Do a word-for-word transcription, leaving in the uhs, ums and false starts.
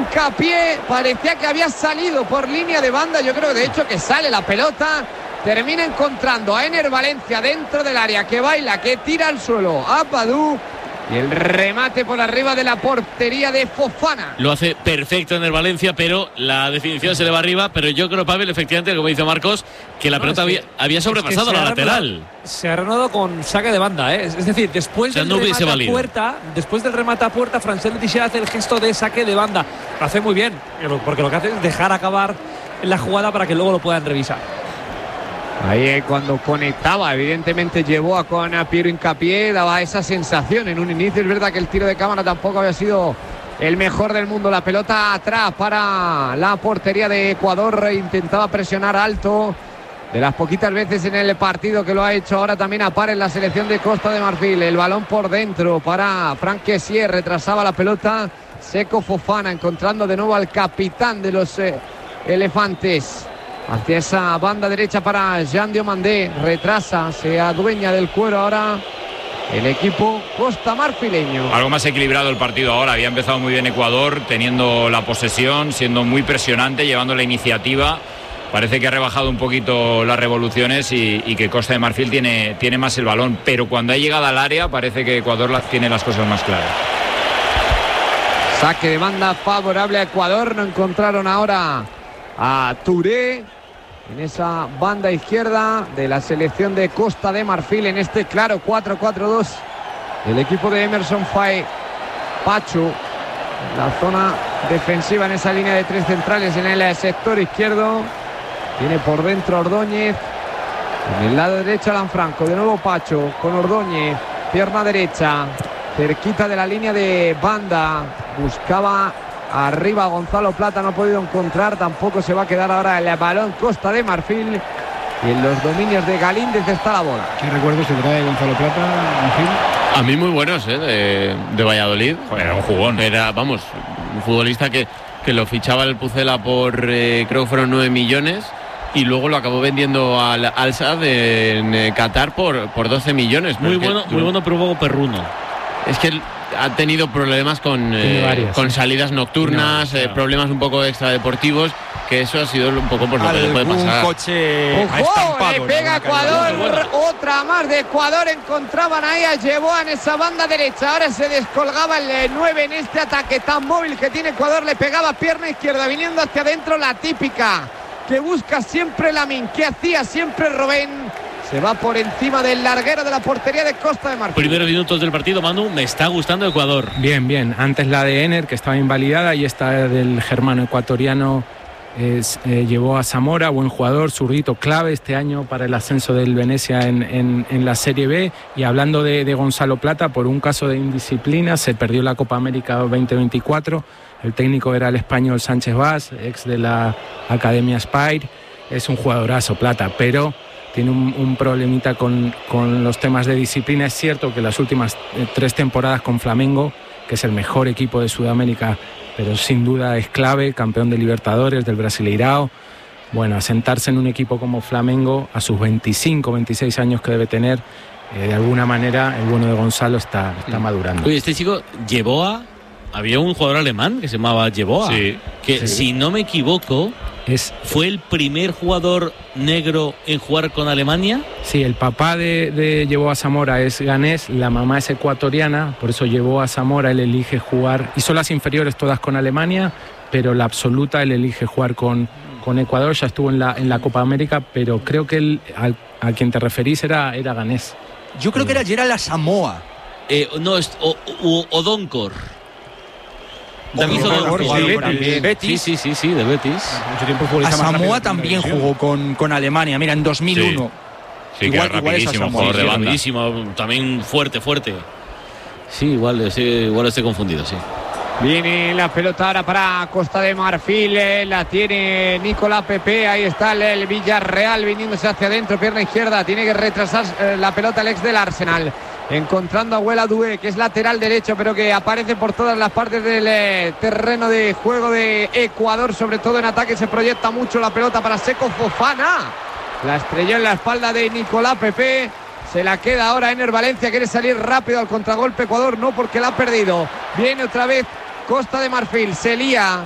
Hincapié, parecía que había salido por línea de banda. Yo creo de hecho que sale la pelota. Termina encontrando a Ener Valencia dentro del área, que baila, que tira al suelo a Badou. Y el remate por arriba de la portería de Fofana. Lo hace perfecto en el Valencia, pero la definición se le va arriba. Pero yo creo, Pavel, efectivamente, como dice Marcos, que la no, pelota había, había sobrepasado es que la lateral. Se ha reanudado con saque de banda, ¿eh? Es decir, después, o sea, del no remate a puerta, después del remate a puerta, Francesc Letixer hace el gesto de saque de banda. Lo hace muy bien, porque lo que hace es dejar acabar la jugada para que luego lo puedan revisar. Ahí cuando conectaba, evidentemente llevó a con a Piero Hincapié, daba esa sensación en un inicio. Es verdad que el tiro de cámara tampoco había sido el mejor del mundo. La pelota atrás para la portería de Ecuador, intentaba presionar alto. De las poquitas veces en el partido que lo ha hecho, ahora también a par en la selección de Costa de Marfil. El balón por dentro para Franck Kessié, retrasaba la pelota Seko Fofana, encontrando de nuevo al capitán de los eh, elefantes. Hacia esa banda derecha para Jean Diomandé, retrasa, se adueña del cuero ahora el equipo costamarfileño. Algo más equilibrado el partido ahora, había empezado muy bien Ecuador, teniendo la posesión, siendo muy presionante, llevando la iniciativa. Parece que ha rebajado un poquito las revoluciones y, y que Costa de Marfil tiene, tiene más el balón, pero cuando ha llegado al área parece que Ecuador la, tiene las cosas más claras. Saque de banda favorable a Ecuador, no encontraron ahora a Touré en esa banda izquierda de la selección de Costa de Marfil en este claro cuatro cuatro dos. El equipo de Emerson Faé Pacho en la zona defensiva en esa línea de tres centrales en el sector izquierdo. Tiene por dentro Ordóñez. En el lado derecho Alan Franco. De nuevo Pacho con Ordóñez. Pierna derecha. Cerquita de la línea de banda. Buscaba arriba Gonzalo Plata, no ha podido encontrar. Tampoco se va a quedar ahora el balón Costa de Marfil. Y en los dominios de Galíndez está la bola. ¿Qué recuerdos se trae de Gonzalo Plata, Marfil? A mí muy buenos, ¿eh? de, de Valladolid. Joder, era un jugón. Era, vamos, un futbolista que, que lo fichaba el Pucela por, eh, creo que fueron nueve millones. Y luego lo acabó vendiendo al Al-Sadd en eh, Qatar por, por doce millones. Muy bueno, muy bueno, pero un poco perruno. Es que ha tenido problemas con, eh, varias, con salidas nocturnas, no, no. Eh, problemas un poco extradeportivos, que eso ha sido un poco por lo que le puede pasar. Un coche ¡Ojo! Le pega Ecuador, otra más de Ecuador, encontraban ahí a Yeboah en esa banda derecha. Ahora se descolgaba el nueve en este ataque tan móvil que tiene Ecuador. Le pegaba pierna izquierda, viniendo hacia adentro, la típica que busca siempre Lamine, que hacía siempre Robben. Se va por encima del larguero de la portería de Costa de Marfil. Primeros minutos del partido, Manu, me está gustando Ecuador. Bien, bien. Antes la de Ener, que estaba invalidada, y esta del germano ecuatoriano es, eh, llevó a Zamora, buen jugador, zurdito clave este año para el ascenso del Venecia en, en, en la Serie B. Y hablando de, de Gonzalo Plata, por un caso de indisciplina, se perdió la Copa América veinte veinticuatro. El técnico era el español Sánchez Vaz, ex de la Academia Spire. Es un jugadorazo Plata, pero tiene un, un problemita con, con los temas de disciplina. Es cierto que las últimas eh, tres temporadas con Flamengo, que es el mejor equipo de Sudamérica, pero sin duda es clave, campeón de Libertadores, del Brasileirao. Bueno, asentarse en un equipo como Flamengo a sus veinticinco, veintiséis años que debe tener, eh, de alguna manera el bueno de Gonzalo está, está madurando. Oye, este chico, Yeboah, había un jugador alemán que se llamaba Yeboah, sí, que sí. si no me equivoco, es, fue el primer jugador negro en jugar con Alemania. Sí, el papá de, de Yeboah Zamora es ganés, la mamá es ecuatoriana, por eso Yeboah Zamora él elige jugar, hizo las inferiores todas con Alemania, pero la absoluta él elige jugar con, con Ecuador. Ya estuvo en la, en la Copa América, pero creo que él, al, a quien te referís era, era ganés. Yo creo que era Gerald Asamoah. Eh, no, es o, o, Odonkor. David Odonkor, de Betis. Sí, sí, sí, sí, de Betis. Mucho tiempo futbolista. Asamoah también jugó con, con Alemania, mira, en dos mil uno. Sí, sí, igual, que era rapidísimo, jugador de banda. Rapidísimo, también fuerte, fuerte. Sí, igual, sí, igual estoy confundido, sí. Viene la pelota ahora para Costa de Marfil, eh, la tiene Nicolás Pepe, ahí está el, el Villarreal viniéndose hacia adentro, pierna izquierda, tiene que retrasar eh, la pelota el ex del Arsenal, encontrando a Huela Doué, que es lateral derecho, pero que aparece por todas las partes del eh, terreno de juego de Ecuador, sobre todo en ataque, se proyecta mucho la pelota para Seko Fofana, la estrelló en la espalda de Nicolás Pepe. Se la queda ahora Ener Valencia, quiere salir rápido al contragolpe Ecuador, no, porque la ha perdido. Viene otra vez Costa de Marfil, se lía